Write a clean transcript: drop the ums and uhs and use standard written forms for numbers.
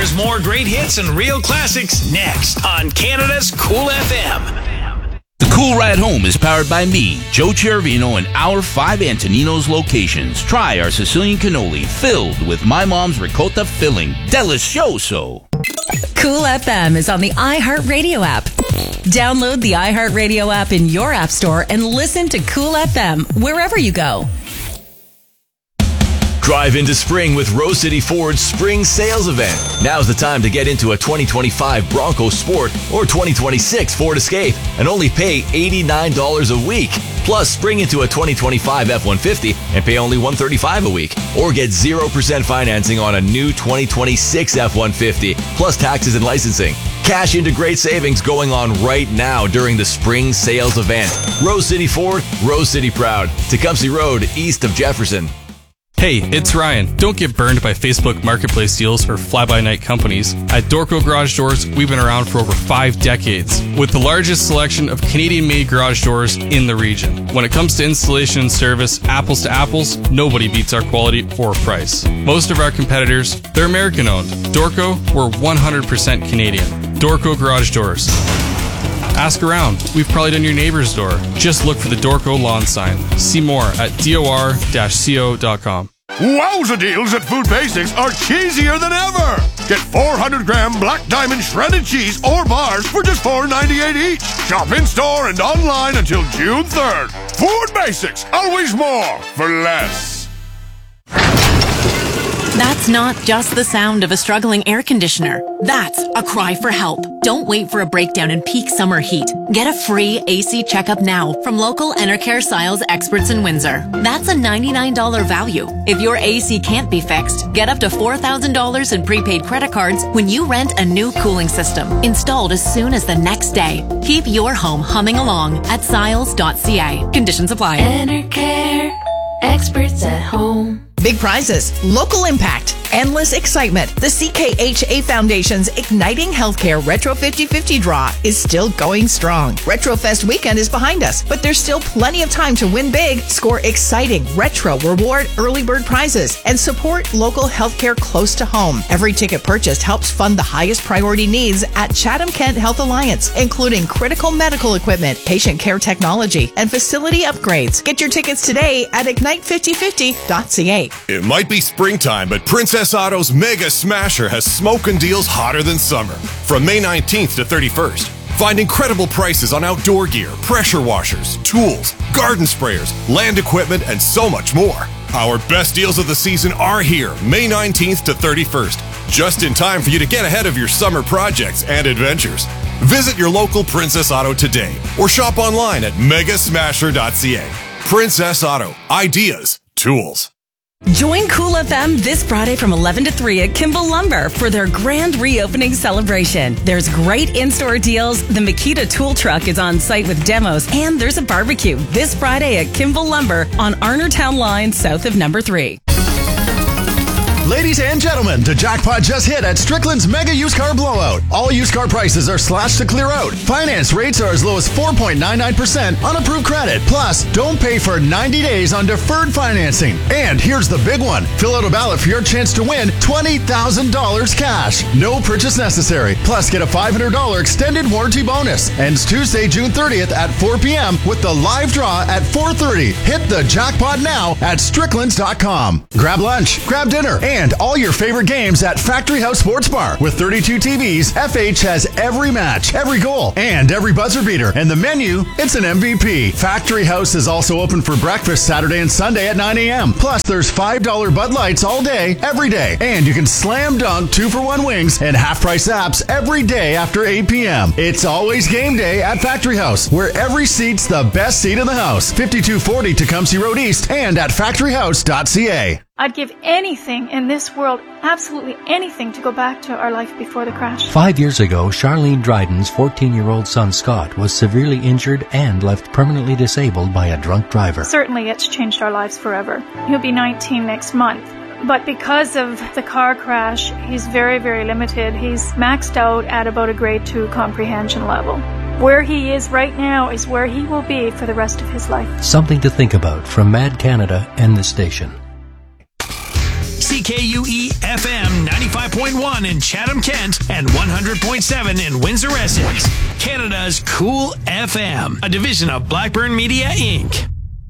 There's more great hits and real classics next on Canada's Cool FM. The Cool Ride Home is powered by me, Joe Chiaravino, and our 5 Antonino's locations. Try our Sicilian cannoli filled with my mom's ricotta filling. Delicioso. Cool FM is on the iHeartRadio app. Download the iHeartRadio app in your app store and listen to Cool FM wherever you go. Drive into spring with Rose City Ford's spring sales event. Now's the time to get into a 2025 Bronco Sport or 2026 Ford Escape and only pay $89 a week. Plus, spring into a 2025 F-150 and pay only $135 a week. Or get 0% financing on a new 2026 F-150, plus taxes and licensing. Cash into great savings going on right now during the spring sales event. Rose City Ford, Rose City proud. Tecumseh Road, east of Jefferson. Hey, it's Ryan. Don't get burned by Facebook Marketplace deals or fly-by-night companies. At Dorco Garage Doors, we've been around for over 5 decades, with the largest selection of Canadian-made garage doors in the region. When it comes to installation and service, apples to apples, nobody beats our quality or price. Most of our competitors, they're American-owned. Dorco, we're 100% Canadian. Dorco Garage Doors. Ask around. We've probably done your neighbor's door. Just look for the Dorco lawn sign. See more at dor-co.com. Wowza deals at Food Basics are cheesier than ever. Get 400-gram Black Diamond shredded cheese or bars for just $4.98 each. Shop in-store and online until June 3rd. Food Basics, always more for less. That's not just the sound of a struggling air conditioner. That's a cry for help. Don't wait for a breakdown in peak summer heat. Get a free AC checkup now from local Enercare Siles experts in Windsor. That's a $99 value. If your AC can't be fixed, get up to $4,000 in prepaid credit cards when you rent a new cooling system, installed as soon as the next day. Keep your home humming along at siles.ca. Conditions apply. Enercare, experts at home. Big prizes, local impact, endless excitement. The CKHA Foundation's Igniting Healthcare Retro 50/50 draw is still going strong. Retrofest weekend is behind us, but there's still plenty of time to win big, score exciting retro reward early bird prizes, and support local healthcare close to home. Every ticket purchased helps fund the highest priority needs at Chatham-Kent Health Alliance, including critical medical equipment, patient care technology, and facility upgrades. Get your tickets today at ignite5050.ca. It might be springtime, but Princess Auto's Mega Smasher has smoking deals hotter than summer. From May 19th to 31st, find incredible prices on outdoor gear, pressure washers, tools, garden sprayers, land equipment, and so much more. Our best deals of the season are here, May 19th to 31st, just in time for you to get ahead of your summer projects and adventures. Visit your local Princess Auto today or shop online at megasmasher.ca. Princess Auto. Ideas. Tools. Join Cool FM this Friday from 11 to 3 at Kimball Lumber for their grand reopening celebration. There's great in-store deals, the Makita tool truck is on site with demos, and there's a barbecue this Friday at Kimball Lumber on Arnertown Line south of number 3. Ladies and gentlemen, the jackpot just hit at Strickland's Mega Used Car Blowout. All used car prices are slashed to clear out. Finance rates are as low as 4.99% on approved credit. Plus, don't pay for 90 days on deferred financing. And here's the big one. Fill out a ballot for your chance to win $20,000 cash. No purchase necessary. Plus, get a $500 extended warranty bonus. Ends Tuesday, June 30th at 4 p.m. with the live draw at 4:30. Hit the jackpot now at stricklands.com. Grab lunch, grab dinner, and all your favorite games at Factory House Sports Bar. With 32 TVs, FH has every match, every goal, and every buzzer beater. And the menu, it's an MVP. Factory House is also open for breakfast Saturday and Sunday at 9 a.m. Plus, there's $5 Bud Lights all day, every day. And you can slam dunk 2-for-1 wings and half-price apps every day after 8 p.m. It's always game day at Factory House, where every seat's the best seat in the house. 5240 Tecumseh Road East and at factoryhouse.ca. I'd give anything in this world, absolutely anything, to go back to our life before the crash. 5 years ago, Charlene Dryden's 14-year-old son Scott was severely injured and left permanently disabled by a drunk driver. Certainly it's changed our lives forever. He'll be 19 next month. But because of the car crash, he's very, very limited. He's maxed out at about a grade 2 comprehension level. Where he is right now is where he will be for the rest of his life. Something to think about from Mad Canada and the station. CKUE FM 95.1 in Chatham, Kent, and 100.7 in Windsor, Essex. Canada's Cool FM, a division of Blackburn Media, Inc.